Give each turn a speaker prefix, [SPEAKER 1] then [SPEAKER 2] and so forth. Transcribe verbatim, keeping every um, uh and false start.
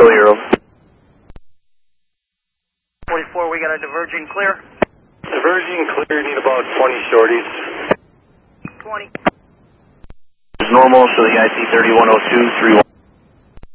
[SPEAKER 1] Philly Euro.
[SPEAKER 2] forty-four, we got a diverging clear.
[SPEAKER 3] Diverging clear, need about twenty shorties.
[SPEAKER 2] twenty.
[SPEAKER 1] Normal, Philly I C thirty-one oh two, three one.